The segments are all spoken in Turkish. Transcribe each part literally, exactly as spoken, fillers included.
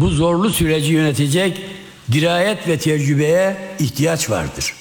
Bu zorlu süreci yönetecek dirayet ve tecrübeye ihtiyaç vardır.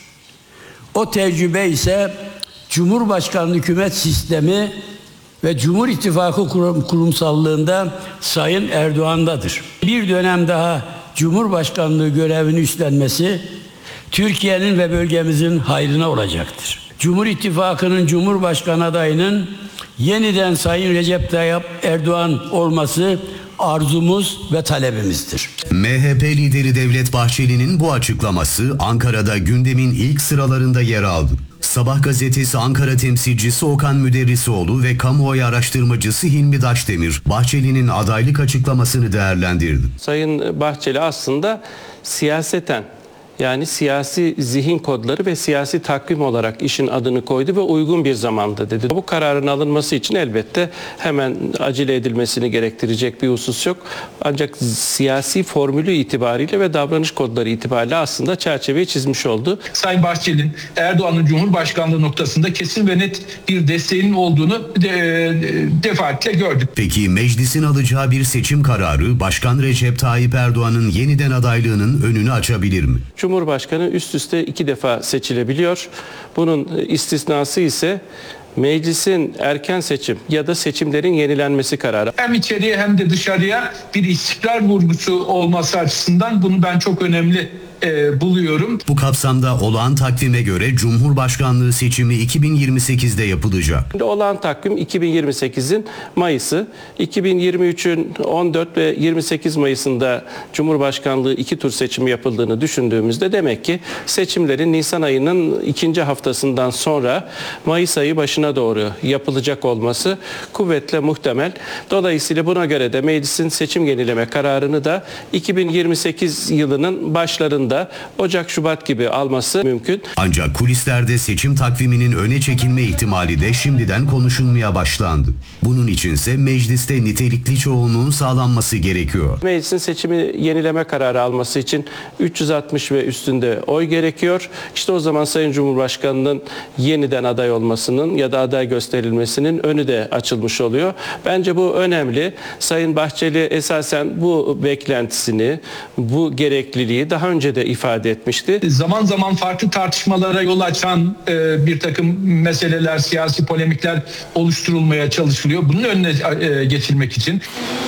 O tecrübe ise Cumhurbaşkanlığı hükümet sistemi ve Cumhur İttifakı kurumsallığında Sayın Erdoğan'dadır. Bir dönem daha Cumhurbaşkanlığı görevini üstlenmesi Türkiye'nin ve bölgemizin hayrına olacaktır. Cumhur İttifakı'nın Cumhurbaşkanı adayının yeniden Sayın Recep Tayyip Erdoğan olması arzumuz ve talebimizdir. M H P lideri Devlet Bahçeli'nin bu açıklaması Ankara'da gündemin ilk sıralarında yer aldı. Sabah gazetesi Ankara temsilcisi Okan Müderrisoğlu ve kamuoyu araştırmacısı Hilmi Daşdemir, Bahçeli'nin adaylık açıklamasını değerlendirdi. Sayın Bahçeli aslında siyaseten, yani siyasi zihin kodları ve siyasi takvim olarak işin adını koydu ve uygun bir zamanda dedi. Bu kararın alınması için elbette hemen acele edilmesini gerektirecek bir husus yok. Ancak siyasi formülü itibariyle ve davranış kodları itibariyle aslında çerçeveyi çizmiş oldu. Sayın Bahçeli'nin Erdoğan'ın Cumhurbaşkanlığı noktasında kesin ve net bir desteğinin olduğunu de, defaatle gördük. Peki meclisin alacağı bir seçim kararı Başkan Recep Tayyip Erdoğan'ın yeniden adaylığının önünü açabilir mi? Cumhurbaşkanı üst üste iki defa seçilebiliyor. Bunun istisnası ise meclisin erken seçim ya da seçimlerin yenilenmesi kararı. Hem içeriye hem de dışarıya bir istikrar vurgusu olması açısından bunu ben çok önemli e, buluyorum. Bu kapsamda olağan takvime göre Cumhurbaşkanlığı seçimi iki bin yirmi sekizde yapılacak. Olağan takvim iki bin yirmi sekizin Mayıs'ı, iki bin yirmi üçün on dört ve yirmi sekiz Mayıs'ında Cumhurbaşkanlığı iki tur seçimi yapıldığını düşündüğümüzde demek ki seçimlerin Nisan ayının ikinci haftasından sonra Mayıs ayı başına doğru yapılacak olması kuvvetle muhtemel. Dolayısıyla buna göre de meclisin seçim yenileme kararını da iki bin yirmi sekiz yılının başlarında Ocak-Şubat gibi alması mümkün. Ancak kulislerde seçim takviminin öne çekilme ihtimali de şimdiden konuşulmaya başlandı. Bunun içinse mecliste nitelikli çoğunluğun sağlanması gerekiyor. Meclisin seçimi yenileme kararı alması için üç yüz altmış ve üstünde oy gerekiyor. İşte o zaman Sayın Cumhurbaşkanı'nın yeniden aday olmasının ya da aday gösterilmesinin önü de açılmış oluyor. Bence bu önemli. Sayın Bahçeli esasen bu beklentisini, bu gerekliliği daha önce de ifade etmişti. Zaman zaman farklı tartışmalara yol açan e, bir takım meseleler, siyasi polemikler oluşturulmaya çalışılıyor. Bunun önüne e, geçilmek için.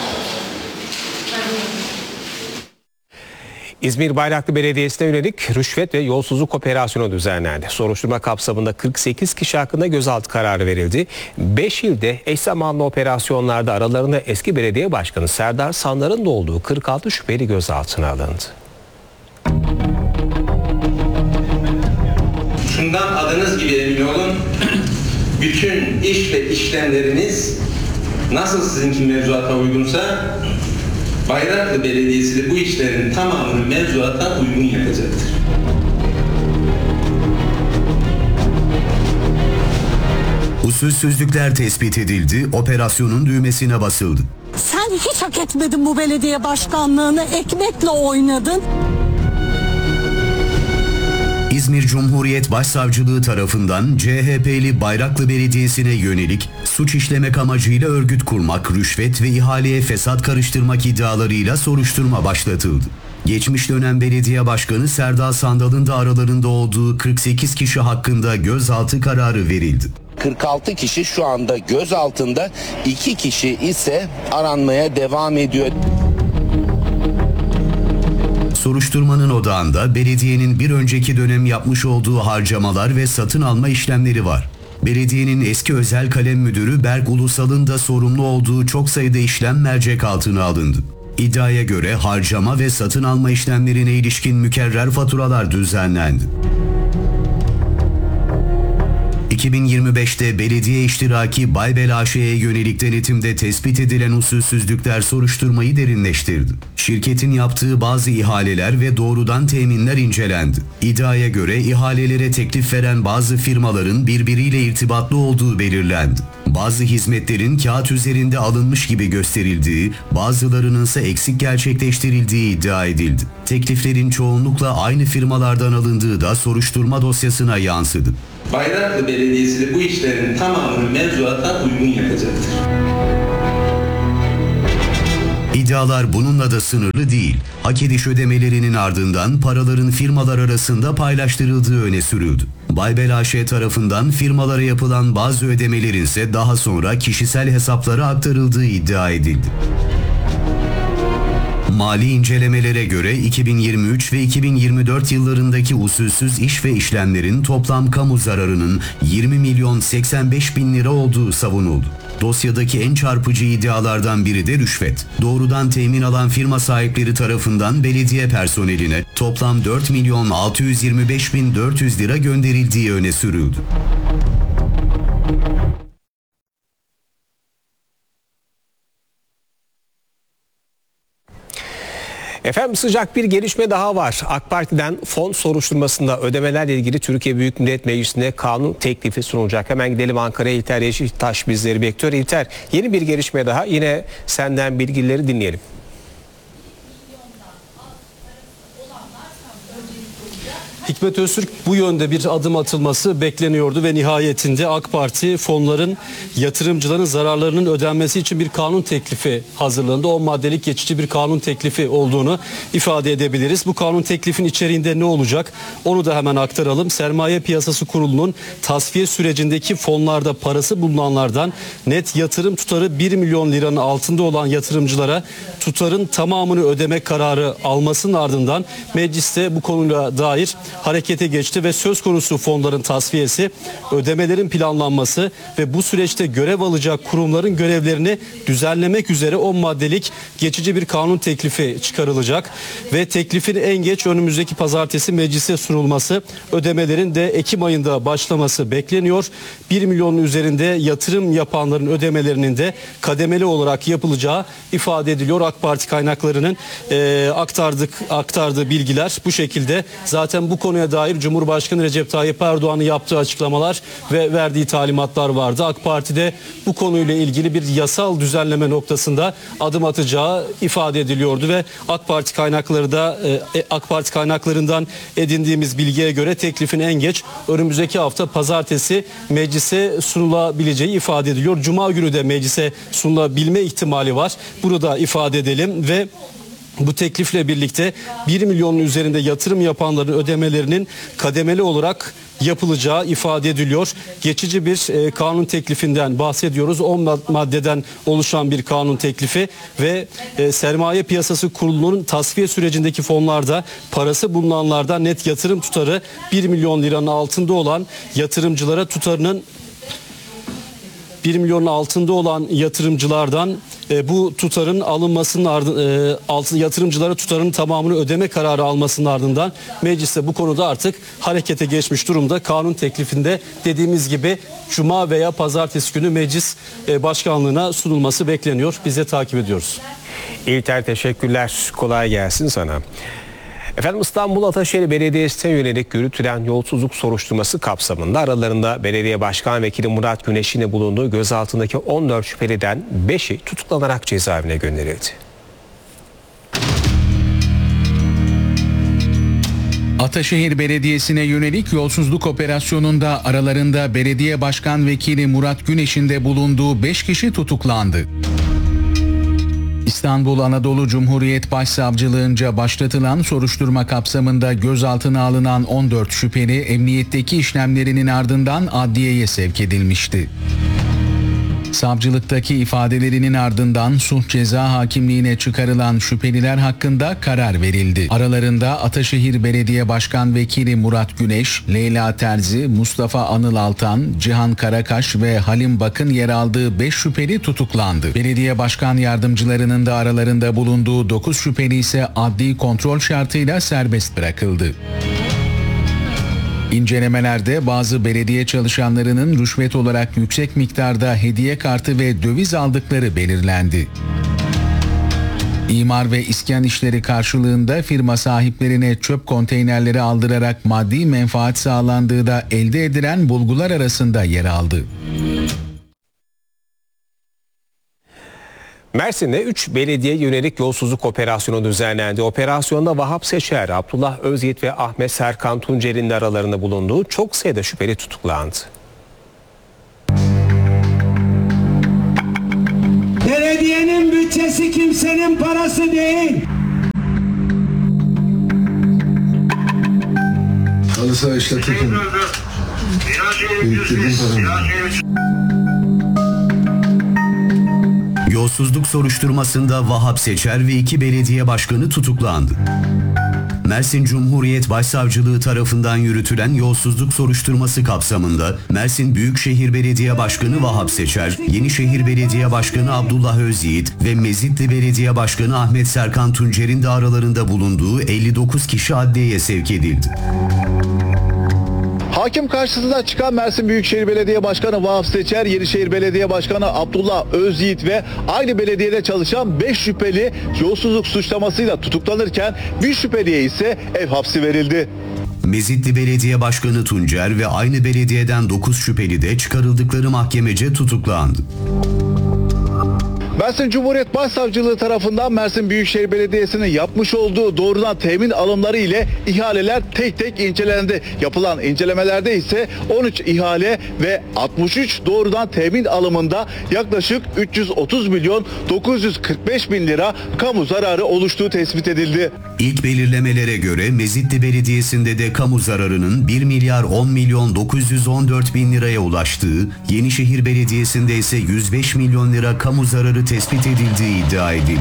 İzmir Bayraklı Belediyesi'ne yönelik rüşvet ve yolsuzluk operasyonu düzenlendi. Soruşturma kapsamında kırk sekiz kişi hakkında gözaltı kararı verildi. beş ilde eş zamanlı operasyonlarda aralarında eski belediye başkanı Serdar Sandar'ın da olduğu kırk altı şüpheli gözaltına alındı. Şundan adınız gibi emin olun, bütün iş ve işlemleriniz nasıl sizinki mevzuata uygunsa Bayraklı Belediyesi de bu işlerin tamamını mevzuata uygun yapacaktır. Usulsüzlükler tespit edildi, operasyonun düğmesine basıldı. Sen hiç hak etmedin bu belediye başkanlığını, ekmekle oynadın. İzmir Cumhuriyet Başsavcılığı tarafından C H P'li Bayraklı Belediyesi'ne yönelik suç işlemek amacıyla örgüt kurmak, rüşvet ve ihaleye fesat karıştırmak iddialarıyla soruşturma başlatıldı. Geçmiş dönem belediye başkanı Serdar Sandal'ın da aralarında olduğu kırk sekiz kişi hakkında gözaltı kararı verildi. kırk altı kişi şu anda gözaltında, iki kişi ise aranmaya devam ediyor. Soruşturmanın odağında belediyenin bir önceki dönem yapmış olduğu harcamalar ve satın alma işlemleri var. Belediyenin eski özel kalem müdürü Berk Ulusal'ın da sorumlu olduğu çok sayıda işlem mercek altına alındı. İddiaya göre harcama ve satın alma işlemlerine ilişkin mükerrer faturalar düzenlendi. iki bin yirmi beşte belediye iştiraki Baybel A Ş'ye yönelik denetimde tespit edilen usulsüzlükler soruşturmayı derinleştirdi. Şirketin yaptığı bazı ihaleler ve doğrudan teminler incelendi. İddiaya göre ihalelere teklif veren bazı firmaların birbiriyle irtibatlı olduğu belirlendi. Bazı hizmetlerin kağıt üzerinde alınmış gibi gösterildiği, bazılarının ise eksik gerçekleştirildiği iddia edildi. Tekliflerin çoğunlukla aynı firmalardan alındığı da soruşturma dosyasına yansıdı. Bayraklı Belediyesi de bu işlerin tamamını mevzuata uygun yapacaktır. İddialar bununla da sınırlı değil. Hak ediş ödemelerinin ardından paraların firmalar arasında paylaştırıldığı öne sürüldü. Baybel A Ş tarafından firmalara yapılan bazı ödemelerin ise daha sonra kişisel hesaplara aktarıldığı iddia edildi. Mali incelemelere göre iki bin yirmi üç ve iki bin yirmi dört yıllarındaki usulsüz iş ve işlemlerin toplam kamu zararının yirmi milyon seksen beş bin lira olduğu savunuldu. Dosyadaki en çarpıcı iddialardan biri de rüşvet. Doğrudan temin alan firma sahipleri tarafından belediye personeline toplam dört milyon altı yüz yirmi beş bin dört yüz lira gönderildiği öne sürüldü. Efendim sıcak bir gelişme daha var. AK Parti'den fon soruşturmasında ödemelerle ilgili Türkiye Büyük Millet Meclisi'ne kanun teklifi sunulacak. Hemen gidelim Ankara'ya. İlter Yeşiltaş bizleri bekliyor. İlter, yeni bir gelişme daha. Yine senden bilgileri dinleyelim. Hikmet Öztürk, bu yönde bir adım atılması bekleniyordu ve nihayetinde AK Parti fonların yatırımcıların zararlarının ödenmesi için bir kanun teklifi hazırlandı. on maddelik geçici bir kanun teklifi olduğunu ifade edebiliriz. Bu kanun teklifin içeriğinde ne olacak? Onu da hemen aktaralım. Sermaye Piyasası Kurulu'nun tasfiye sürecindeki fonlarda parası bulunanlardan net yatırım tutarı bir milyon liranın altında olan yatırımcılara tutarın tamamını ödeme kararı almasının ardından mecliste bu konuyla dair harekete geçti ve söz konusu fonların tasfiyesi, ödemelerin planlanması ve bu süreçte görev alacak kurumların görevlerini düzenlemek üzere on maddelik geçici bir kanun teklifi çıkarılacak ve teklifin en geç önümüzdeki pazartesi meclise sunulması, ödemelerin de Ekim ayında başlaması bekleniyor. bir milyonun üzerinde yatırım yapanların ödemelerinin de kademeli olarak yapılacağı ifade ediliyor. AK Parti kaynaklarının e, aktardık aktardığı bilgiler bu şekilde. Zaten bu konuya dair Cumhurbaşkanı Recep Tayyip Erdoğan'ın yaptığı açıklamalar ve verdiği talimatlar vardı. AK Parti'de bu konuyla ilgili bir yasal düzenleme noktasında adım atacağı ifade ediliyordu ve AK Parti kaynakları da e, AK Parti kaynaklarından edindiğimiz bilgiye göre teklifin en geç önümüzdeki hafta pazartesi meclise sunulabileceği ifade ediliyor. Cuma günü de meclise sunulabilme ihtimali var. Bunu da ifade edelim ve bu teklifle birlikte bir milyonun üzerinde yatırım yapanların ödemelerinin kademeli olarak yapılacağı ifade ediliyor. Geçici bir e, kanun teklifinden bahsediyoruz. on maddeden oluşan bir kanun teklifi ve e, Sermaye Piyasası Kurulu'nun tasfiye sürecindeki fonlarda parası bulunanlarda net yatırım tutarı bir milyon liranın altında olan yatırımcılara tutarının bir milyonun altında olan yatırımcılardan e, bu tutarın alınmasının ardından e, altı yatırımcılara tutarın tamamını ödeme kararı almasının ardından mecliste bu konuda artık harekete geçmiş durumda. Kanun teklifinde dediğimiz gibi Cuma veya Pazartesi günü meclis e, başkanlığına sunulması bekleniyor. Biz de takip ediyoruz. İlter, teşekkürler. Kolay gelsin sana. Efendim İstanbul Ataşehir Belediyesi'ne yönelik yürütülen yolsuzluk soruşturması kapsamında aralarında Belediye Başkan Vekili Murat Güneş'in bulunduğu gözaltındaki on dört şüpheliden beşi tutuklanarak cezaevine gönderildi. Ataşehir Belediyesi'ne yönelik yolsuzluk operasyonunda aralarında Belediye Başkan Vekili Murat Güneş'in de bulunduğu beş kişi tutuklandı. İstanbul Anadolu Cumhuriyet Başsavcılığınca başlatılan soruşturma kapsamında gözaltına alınan on dört şüpheli emniyetteki işlemlerinin ardından adliyeye sevk edilmişti. Savcılıktaki ifadelerinin ardından suç ceza hakimliğine çıkarılan şüpheliler hakkında karar verildi. Aralarında Ataşehir Belediye Başkan Vekili Murat Güneş, Leyla Terzi, Mustafa Anıl Altan, Cihan Karakaş ve Halim Bakın yer aldığı beş şüpheli tutuklandı. Belediye Başkan Yardımcılarının da aralarında bulunduğu dokuz şüpheli ise adli kontrol şartıyla serbest bırakıldı. İncelemelerde bazı belediye çalışanlarının rüşvet olarak yüksek miktarda hediye kartı ve döviz aldıkları belirlendi. İmar ve iskan işleri karşılığında firma sahiplerine çöp konteynerleri aldırarak maddi menfaat sağlandığı da elde edilen bulgular arasında yer aldı. Mersin'de üç belediye yönelik yolsuzluk operasyonu düzenlendi. Operasyonda Vahap Seçer, Abdullah Özyiğit ve Ahmet Serkan Tuncer'in de aralarında bulunduğu çok sayıda şüpheli tutuklandı. Belediyenin bütün gerekçesi kimsenin parası değil. Halı saha işletirken biriktirdiğim param. Yolsuzluk soruşturmasında Vahap Seçer ve iki belediye başkanı tutuklandı. Mersin Cumhuriyet Başsavcılığı tarafından yürütülen yolsuzluk soruşturması kapsamında Mersin Büyükşehir Belediye Başkanı Vahap Seçer, Yenişehir Belediye Başkanı Abdullah Özyiğit ve Mezitli Belediye Başkanı Ahmet Serkan Tuncer'in de aralarında bulunduğu elli dokuz kişi adliyeye sevk edildi. Hakim karşısına çıkan Mersin Büyükşehir Belediye Başkanı Vahap Seçer, Yenişehir Belediye Başkanı Abdullah Özyiğit ve aynı belediyede çalışan beş şüpheli yolsuzluk suçlamasıyla tutuklanırken bir şüpheliye ise ev hapsi verildi. Mezitli Belediye Başkanı Tuncer ve aynı belediyeden dokuz şüpheli de çıkarıldıkları mahkemece tutuklandı. Mersin Cumhuriyet Başsavcılığı tarafından Mersin Büyükşehir Belediyesi'nin yapmış olduğu doğrudan temin alımları ile ihaleler tek tek incelendi. Yapılan incelemelerde ise on üç ihale ve altmış üç doğrudan temin alımında yaklaşık üç yüz otuz milyon dokuz yüz kırk beş bin lira kamu zararı oluştuğu tespit edildi. İlk belirlemelere göre Mezitli Belediyesi'nde de kamu zararının bir milyar on milyon dokuz yüz on dört bin liraya ulaştığı, Yenişehir Belediyesi'nde ise yüz beş milyon lira kamu zararı tespit edildiği iddia edildi.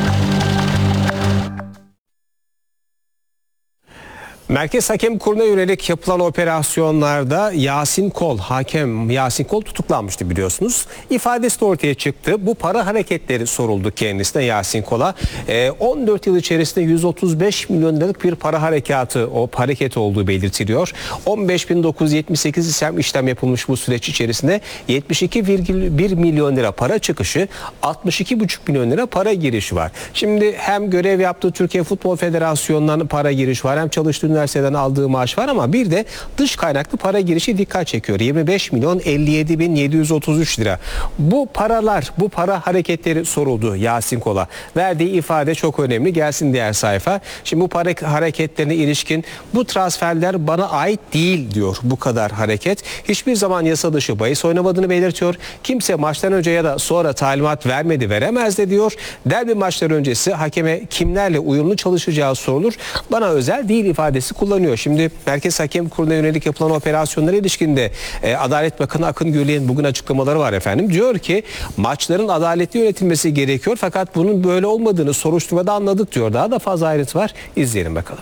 Merkez Hakem Kurulu'na yönelik yapılan operasyonlarda Yasin Kol, hakem Yasin Kol tutuklanmıştı biliyorsunuz. İfadesi de ortaya çıktı. Bu para hareketleri soruldu kendisine Yasin Kol'a. Ee, on dört yıl içerisinde yüz otuz beş milyon liralık bir para harekatı, o hareket olduğu belirtiliyor. on beş bin dokuz yüz yetmiş sekiz işlem, işlem yapılmış bu süreç içerisinde yetmiş iki virgül bir milyon lira para çıkışı, altmış iki buçuk milyon lira para girişi var. Şimdi hem görev yaptığı Türkiye Futbol Federasyonu'ndan para giriş var, hem çalıştığı üniversiteden aldığı maaş var ama bir de dış kaynaklı para girişi dikkat çekiyor. yirmi beş milyon elli yedi bin yedi yüz otuz üç lira. Bu paralar, bu para hareketleri soruldu Yasin Kol'a. Verdiği ifade çok önemli. Gelsin diğer sayfa. Şimdi bu para hareketlerine ilişkin bu transferler bana ait değil diyor. Bu kadar hareket. Hiçbir zaman yasa dışı bahis oynamadığını belirtiyor. Kimse maçtan önce ya da sonra talimat vermedi, veremez de diyor. Derbi maçları öncesi hakeme kimlerle uyumlu çalışacağı sorulur. Bana özel değil ifadesi kullanıyor. Şimdi Merkez Hakem Kurulu'na yönelik yapılan operasyonlara ilişkinde e, Adalet Bakanı Akın Gürlek'in bugün açıklamaları var efendim. Diyor ki maçların adaletli yönetilmesi gerekiyor fakat bunun böyle olmadığını soruşturmada anladık diyor. Daha da fazla ayrıntı var. İzleyelim bakalım.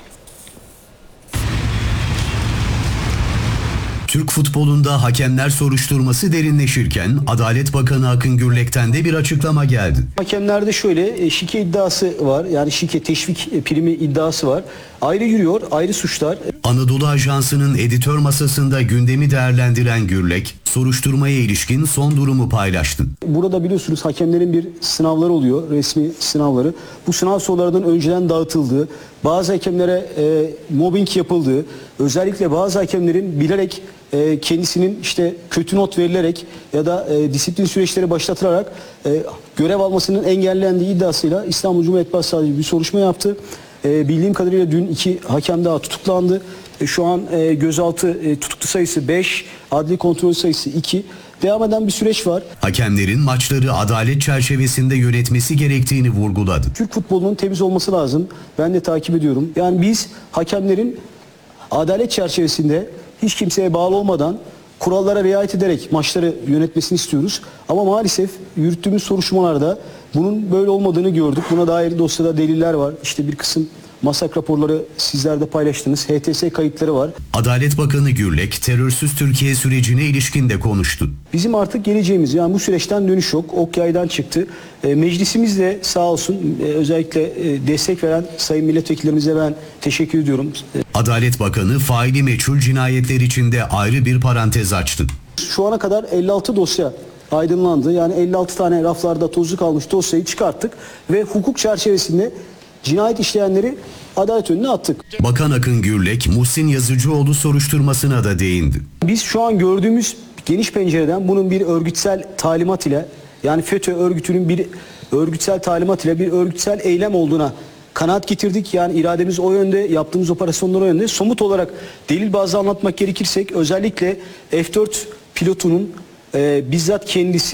Türk futbolunda hakemler soruşturması derinleşirken Adalet Bakanı Akın Gürlek'ten de bir açıklama geldi. Hakemlerde şöyle şike iddiası var. Yani şike teşvik primi iddiası var. Ayrı yürüyor, ayrı suçlar. Anadolu Ajansı'nın editör masasında gündemi değerlendiren Gürlek, soruşturmaya ilişkin son durumu paylaştı. Burada biliyorsunuz hakemlerin bir sınavları oluyor, resmi sınavları. Bu sınav sorularının önceden dağıtıldığı, bazı hakemlere e, mobbing yapıldığı, özellikle bazı hakemlerin bilerek e, kendisinin işte kötü not verilerek ya da e, disiplin süreçleri başlatılarak e, görev almasının engellendiği iddiasıyla İstanbul Cumhuriyet Başsavcılığı bir soruşturma yaptı. E, bildiğim kadarıyla dün iki hakem daha tutuklandı. E, şu an e, gözaltı e, tutuklu sayısı beş, adli kontrol sayısı iki. Devam eden bir süreç var. Hakemlerin maçları adalet çerçevesinde yönetmesi gerektiğini vurguladı. Türk futbolunun temiz olması lazım. Ben de takip ediyorum. Yani biz hakemlerin adalet çerçevesinde hiç kimseye bağlı olmadan kurallara riayet ederek maçları yönetmesini istiyoruz. Ama maalesef yürüttüğümüz soruşturmalarda bunun böyle olmadığını gördük. Buna dair dosyada deliller var. İşte bir kısım masak raporları sizlerde paylaştınız. H T S kayıtları var. Adalet Bakanı Gürlek terörsüz Türkiye sürecine ilişkin de konuştu. Bizim artık geleceğimiz, yani bu süreçten dönüş yok. Ok yaydan çıktı. E, meclisimiz de sağ olsun e, özellikle e, destek veren sayın milletvekillerimize ben teşekkür ediyorum. Adalet Bakanı faili meçhul cinayetler içinde ayrı bir parantez açtı. Şu ana kadar elli altı dosya aydınlandı. Yani elli altı tane raflarda tozu kalmış dosyayı çıkarttık ve hukuk çerçevesinde cinayet işleyenleri adalet önüne attık. Bakan Akın Gürlek, Muhsin Yazıcıoğlu soruşturmasına da değindi. Biz şu an gördüğümüz geniş pencereden bunun bir örgütsel talimat ile, yani FETÖ örgütünün bir örgütsel talimat ile bir örgütsel eylem olduğuna kanaat getirdik. Yani irademiz o yönde, yaptığımız operasyonlar o yönde. Somut olarak delil bazlı anlatmak gerekirsek özellikle F dört pilotunun e, bizzat kendisi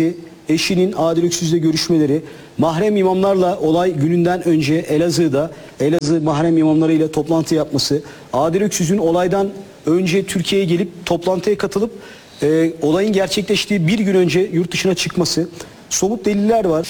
eşinin Adil Öksüz'le görüşmeleri, mahrem imamlarla olay gününden önce Elazığ'da Elazığ mahrem imamlarıyla toplantı yapması, Adil Öksüz'ün olaydan önce Türkiye'ye gelip toplantıya katılıp e, olayın gerçekleştiği bir gün önce yurt dışına çıkması, somut deliller var.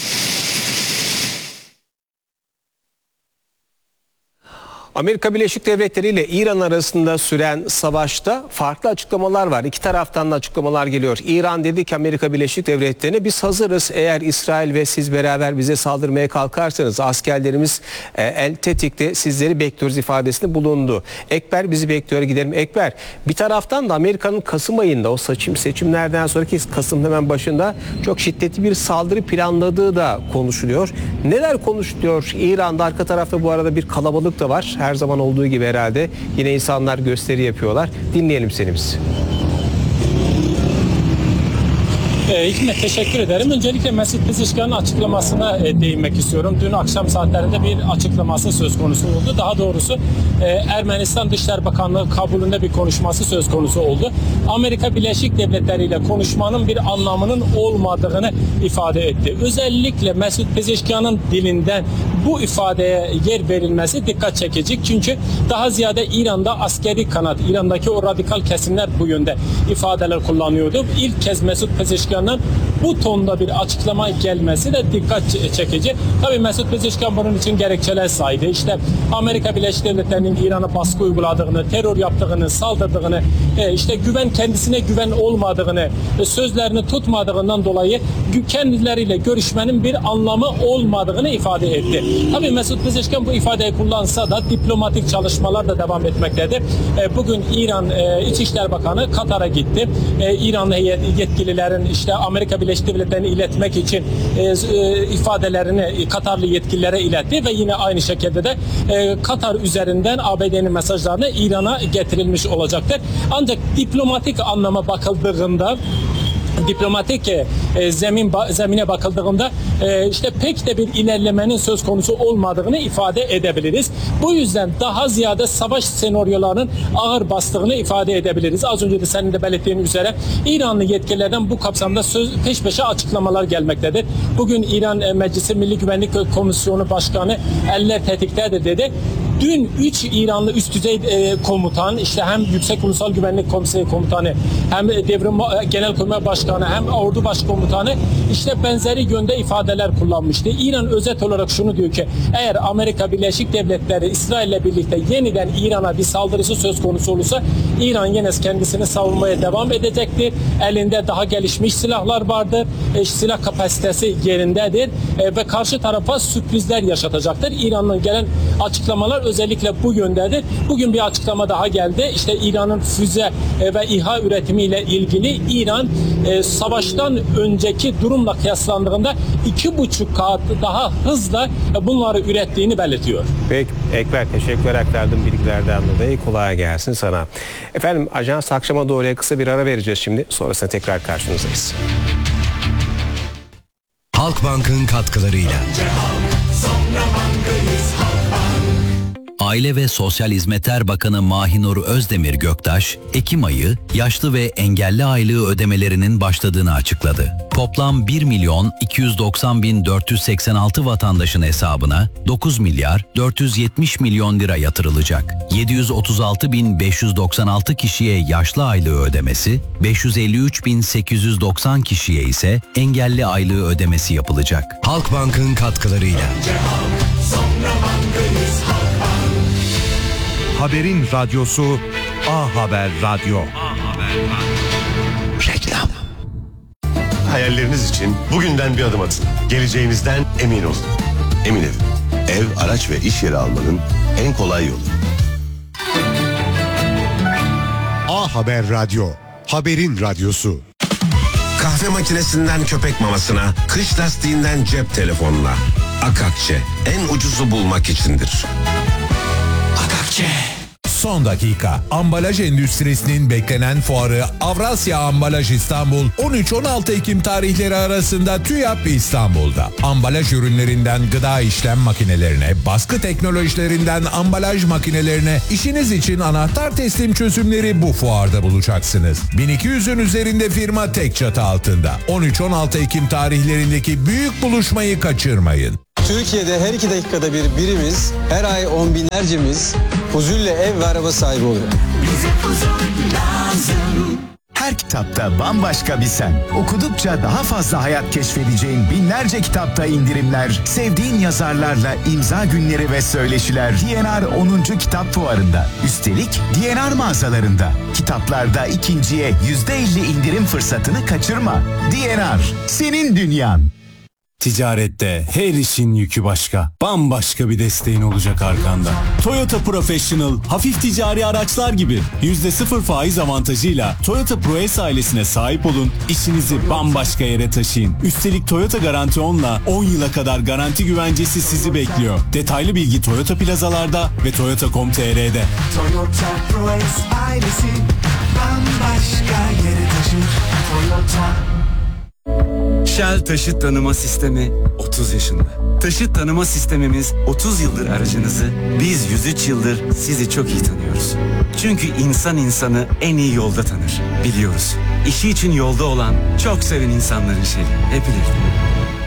Amerika Birleşik Devletleri ile İran arasında süren savaşta farklı açıklamalar var. İki taraftan da açıklamalar geliyor. İran dedi ki Amerika Birleşik Devletleri'ne biz hazırız. Eğer İsrail ve siz beraber bize saldırmaya kalkarsanız askerlerimiz e, el tetikte sizleri bekliyoruz ifadesinde bulundu. Ekber bizi bekliyor gidelim. Ekber bir taraftan da Amerika'nın Kasım ayında o seçim seçimlerden sonraki Kasım hemen başında çok şiddetli bir saldırı planladığı da konuşuluyor. Neler konuşuluyor? İran'da arka tarafta bu arada bir kalabalık da var. Her zaman olduğu gibi herhalde yine insanlar gösteri yapıyorlar. Dinleyelim seni biz. E, Hikmet teşekkür ederim. Öncelikle Mesut Pezeshkian'ın açıklamasına e, değinmek istiyorum. Dün akşam saatlerinde bir açıklaması söz konusu oldu. Daha doğrusu e, Ermenistan Dışişleri Bakanlığı kabulünde bir konuşması söz konusu oldu. Amerika Birleşik Devletleri ile konuşmanın bir anlamının olmadığını ifade etti. Özellikle Mesut Pezeshkian'ın dilinden bu ifadeye yer verilmesi dikkat çekici. Çünkü daha ziyade İran'da askeri kanat, İran'daki o radikal kesimler bu yönde ifadeler kullanıyordu. İlk kez Mesut Pezeshkian bu tonda bir açıklama gelmesi de dikkat çekici. Tabii Mesut Pezeshkian bunun için gerekçeler saydı. İşte Amerika Birleşik Devletleri'nin İran'a baskı uyguladığını, terör yaptığını, saldırdığını, işte güven kendisine güven olmadığını, sözlerini tutmadığından dolayı kendileriyle görüşmenin bir anlamı olmadığını ifade etti. Tabii Mesut Pezeshkian bu ifadeyi kullansa da diplomatik çalışmalar da devam etmektedir. Bugün İran İçişleri Bakanı Katar'a gitti. İranlı yetkililerin işte Amerika Birleşik Devletleri'ne iletmek için e, e, ifadelerini Katarlı yetkililere iletti ve yine aynı şekilde de e, Katar üzerinden A B D'nin mesajlarını İran'a getirilmiş olacaktır. Ancak diplomatik anlama bakıldığında diplomatik e, zemin zemine bakıldığında e, işte pek de bir ilerlemenin söz konusu olmadığını ifade edebiliriz. Bu yüzden daha ziyade savaş senaryolarının ağır bastığını ifade edebiliriz. Az önce de senin de belirttiğin üzere İranlı yetkililerden bu kapsamda söz, peş peşe açıklamalar gelmektedir. Bugün İran e, Meclisi Milli Güvenlik Komisyonu Başkanı eller tetiktedir dedi. Dün üç İranlı üst düzey e, komutan, işte hem Yüksek Ulusal Güvenlik Komiseri Komutanı, hem Devrim Genelkurmay Başkanı, hem Ordu Başkomutanı işte benzeri yönde ifadeler kullanmıştı. İran özet olarak şunu diyor ki, eğer Amerika Birleşik Devletleri İsrail'le birlikte yeniden İran'a bir saldırısı söz konusu olursa İran yine kendisini savunmaya devam edecektir. Elinde daha gelişmiş silahlar vardır. E, silah kapasitesi yerindedir. E, ve karşı tarafa sürprizler yaşatacaktır. İran'dan gelen açıklamalar özellikle bu yöndedir. Bugün bir açıklama daha geldi. İşte İran'ın füze e, ve İHA üretimiyle ilgili İran e, savaştan önceki durumla kıyaslandığında iki buçuk kat daha hızla e, bunları ürettiğini belirtiyor. Peki Ekber, teşekkürler aktardığım bilgilerden dolayı. Kolay gelsin sana. Efendim Ajans akşama doğruya kısa bir ara vereceğiz şimdi. Sonrasında tekrar karşınızdayız. Halkbank'ın katkılarıyla. Aile ve Sosyal Hizmetler Bakanı Mahinur Özdemir Göktaş, Ekim ayı yaşlı ve engelli aylığı ödemelerinin başladığını açıkladı. Toplam bir milyon iki yüz doksan bin dört yüz seksen altı vatandaşın hesabına dokuz milyar dört yüz yetmiş milyon lira yatırılacak. yedi yüz otuz altı bin beş yüz doksan altı kişiye yaşlı aylığı ödemesi, beş yüz elli üç bin sekiz yüz doksan kişiye ise engelli aylığı ödemesi yapılacak. Halkbank'ın katkılarıyla. Haberin radyosu A Haber Radyo. Reklam. Hayalleriniz için bugünden bir adım atın. Geleceğinizden emin olun. Emin Ev. Ev, araç ve iş yeri almanın en kolay yolu. A Haber Radyo. Haberin radyosu. Kahve makinesinden köpek mamasına, kış lastiğinden cep telefonuna. Akakçe en ucuzu bulmak içindir. Akakçe. son dakika. Ambalaj endüstrisinin beklenen fuarı Avrasya Ambalaj İstanbul on üç on altı Ekim tarihleri arasında TÜYAP İstanbul'da. Ambalaj ürünlerinden gıda işlem makinelerine, baskı teknolojilerinden ambalaj makinelerine işiniz için anahtar teslim çözümleri bu fuarda bulacaksınız. bin iki yüzün üzerinde firma tek çatı altında. on üç on altı Ekim tarihlerindeki büyük buluşmayı kaçırmayın. Türkiye'de her iki dakikada bir birimiz, her ay on binlercemiz huzulle ev ve araba sahibi oluyor. Bize huzur lazım. Her kitapta bambaşka bir sen. Okudukça daha fazla hayat keşfedeceğin binlerce kitapta indirimler, sevdiğin yazarlarla imza günleri ve söyleşiler D N R onuncu Kitap Fuarı'nda. Üstelik D N R mağazalarında. Kitaplarda ikinciye yüzde elli indirim fırsatını kaçırma. D N R, senin dünyan. Ticarette her işin yükü başka. Bambaşka bir desteğin olacak arkanda. Toyota Professional hafif ticari araçlar gibi yüzde sıfır faiz avantajıyla Toyota ProS ailesine sahip olun, işinizi bambaşka yere taşıyın. Üstelik Toyota Garanti on'la on yıla kadar garanti güvencesi sizi bekliyor. Detaylı bilgi Toyota plazalarda ve toyota nokta com nokta t r'de. Toyota ProS ailesi bambaşka yere taşır. Toyota. Shell Taşıt Tanıma Sistemi otuz yaşında. Taşıt tanıma sistemimiz otuz yıldır aracınızı, biz yüz üç yıldır sizi çok iyi tanıyoruz. Çünkü insan insanı en iyi yolda tanır, biliyoruz. İşi için yolda olan, çok seven insanların şeyi, hep birlikte.